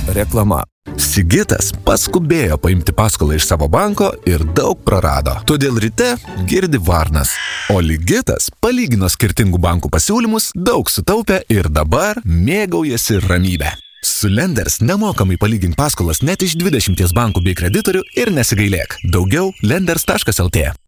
Reklama. Sigitas paskubėjo paimti paskolą iš savo banko ir daug prarado. Todėl ryte girdi varnas. O Ligitas palygino skirtingų bankų pasiūlymus, daug sutaupė ir dabar mėgaujasi ramybę. Su Lenders nemokamai palygink paskolas net iš 20 bankų bei kreditorių ir nesigailėk. Daugiau lenders.lt.